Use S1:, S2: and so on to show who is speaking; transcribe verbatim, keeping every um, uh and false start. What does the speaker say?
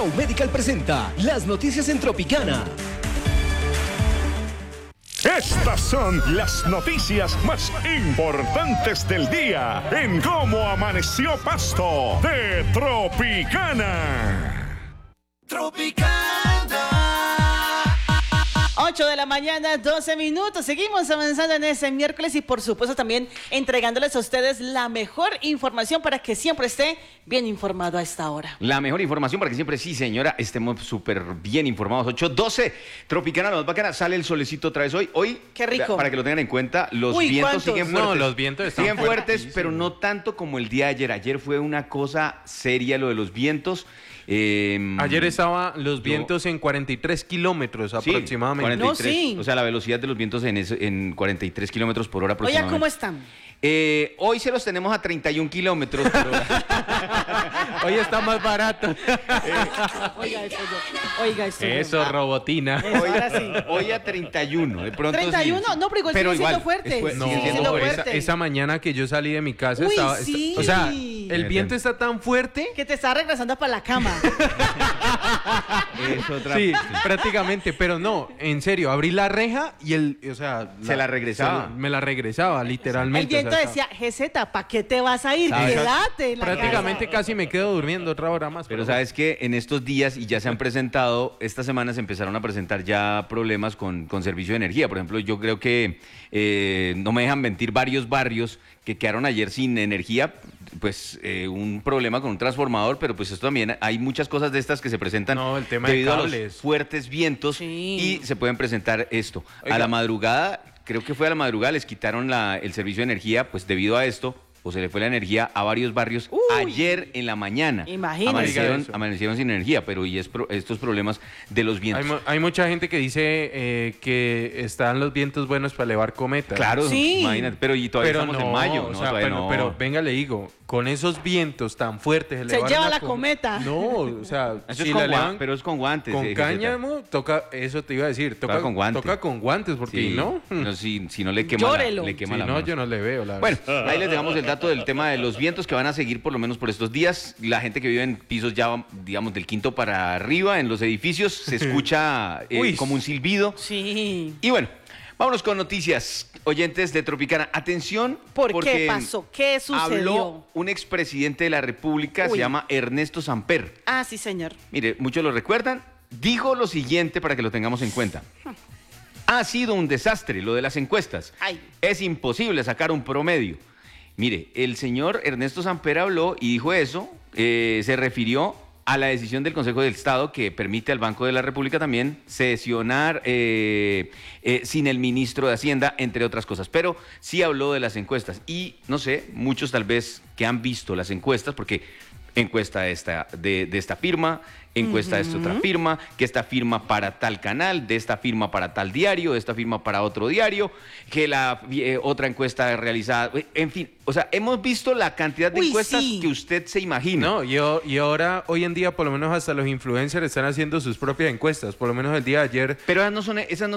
S1: Wow Medical presenta las noticias en Tropicana.
S2: Estas son las noticias más importantes del día en Cómo Amaneció Pasto de Tropicana.
S3: Tropicana.
S4: ocho de la mañana, doce minutos. Seguimos avanzando en ese miércoles y por supuesto también entregándoles a ustedes la mejor información para que siempre esté bien informado a esta hora.
S5: La mejor información para que siempre, sí señora, estemos súper bien informados. ocho doce, Tropicana, la más bacana, sale el solecito otra vez hoy. Hoy,
S4: qué rico.
S5: Para que lo tengan en cuenta, los
S4: Uy,
S5: vientos
S4: ¿cuántos?
S5: siguen fuertes.
S6: No, los vientos están
S5: siguen fuertes, pero no tanto como el día de ayer. Ayer fue una cosa seria lo de los vientos. Eh,
S6: Ayer estaban los
S5: yo,
S6: vientos en cuarenta y tres kilómetros
S5: sí,
S6: aproximadamente.
S5: cuarenta y tres,
S4: No, sí.
S5: O sea, la velocidad de los vientos en, ese, en cuarenta y tres kilómetros por hora
S4: Oye,
S5: aproximadamente.
S4: ¿cómo están?
S5: Eh, hoy se los tenemos a treinta y un kilómetros por hora.
S6: Hoy está más barato.
S4: Oiga eso, yo- oiga eso.
S6: Eso, robotina.
S4: Eso, ahora sí.
S5: Hoy a treinta y uno. De pronto
S4: ¿treinta y uno?
S5: sí, sí.
S4: No, pero igual sigue siendo fuerte.
S5: es fu-
S6: No,
S5: sigue siendo
S4: siendo
S5: fuerte.
S6: esa,
S4: fuerte.
S6: esa mañana que yo salí de mi casa
S4: Uy,
S6: estaba,
S4: sí.
S6: esta- o sea, el viento está tan fuerte.
S4: Que te está regresando para la cama.
S5: Es otra-
S6: Sí, prácticamente, pero no, en serio, abrí la reja y el, o sea,
S5: Se la regresaba.
S6: se- me la regresaba,
S4: El
S6: literalmente.
S4: viento
S6: o sea,
S4: decía, G Z, ¿para qué te vas a ir?
S5: ¿Sabes?
S4: Quédate en la
S6: prácticamente
S4: casa.
S6: casi me quedo durmiendo otra hora más.
S5: Pero sabes que en estos días, y ya se han presentado, estas semanas se empezaron a presentar ya problemas con, con servicio de energía. Por ejemplo, yo creo que, eh, no me dejan mentir, varios barrios que quedaron ayer sin energía, pues eh, un problema con un transformador, pero pues esto también, hay muchas cosas de estas que se presentan
S6: No, el tema de
S5: debido a los
S6: cables.
S5: fuertes vientos
S4: Sí.
S5: y se pueden presentar esto. A
S6: Oiga.
S5: la madrugada, creo que fue a la madrugada, les quitaron la, el servicio de energía, pues debido a esto, o se le fue la energía a varios barrios
S4: Uy.
S5: ayer en la mañana.
S4: Imagínese.
S5: Amanecieron,
S6: Oiga eso.
S5: amanecieron sin energía, pero y es pro- estos problemas de los vientos.
S6: Hay, mu- hay mucha gente que dice eh, que están los vientos buenos para elevar cometas.
S5: Claro,
S4: Sí.
S5: imagínate, pero y todavía
S6: pero
S5: estamos
S6: no,
S5: en mayo,
S6: o
S5: ¿no?
S6: sea,
S5: Todavía
S6: pero,
S5: no.
S6: pero venga, le digo, con esos vientos tan fuertes...
S4: Se
S6: elevar
S4: lleva
S6: una
S4: la
S6: com-
S4: cometa.
S6: No, o sea,
S5: Eso
S6: si
S5: es
S6: la
S5: con guan-
S6: elevan
S5: pero es con guantes.
S6: con
S5: eh, Joseta.
S6: cáñamo, toca, eso te iba a decir, toca,
S5: Toca con guantes.
S6: toca con guantes, porque
S5: Sí,
S6: no...
S5: no, si, si no le quema, la,
S4: Llórelo.
S5: le quema
S6: Si
S5: la
S6: no,
S5: mano.
S6: yo no le veo, la
S5: Bueno,
S6: verdad.
S5: ahí les dejamos el dato del tema de los vientos que van a seguir por lo menos por estos días. La gente que vive en pisos ya, digamos, del quinto para arriba, en los edificios, se escucha eh,
S6: Uy.
S5: como un silbido.
S4: Sí.
S5: Y bueno, vámonos con noticias, oyentes de Tropicana. Atención,
S4: ¿Por
S5: porque
S4: qué pasó? ¿Qué sucedió?
S5: habló un expresidente de la República,
S4: Uy.
S5: se llama Ernesto Samper.
S4: Ah, sí, señor.
S5: Mire, muchos lo recuerdan. Dijo lo siguiente para que lo tengamos en cuenta. Ha sido un desastre lo de las encuestas.
S4: Ay.
S5: Es imposible sacar un promedio. Mire, el señor Ernesto Samper habló y dijo eso, eh, se refirió a la decisión del Consejo del Estado que permite al Banco de la República también sesionar eh, eh, sin el ministro de Hacienda, entre otras cosas. Pero sí habló de las encuestas y, no sé, muchos tal vez que han visto las encuestas, porque encuesta de esta, de, de esta firma, encuesta de esta otra firma, que esta firma para tal canal, de esta firma para tal diario, de esta firma para otro diario, que la eh, otra encuesta realizada, en fin, o sea, hemos visto la cantidad de
S4: Uy,
S5: encuestas
S4: sí.
S5: que usted se imagina.
S6: No, y, o- y ahora, hoy en día, por lo menos hasta los influencers están haciendo sus propias encuestas. Por lo menos el día de ayer
S5: Pero esas no son, esas no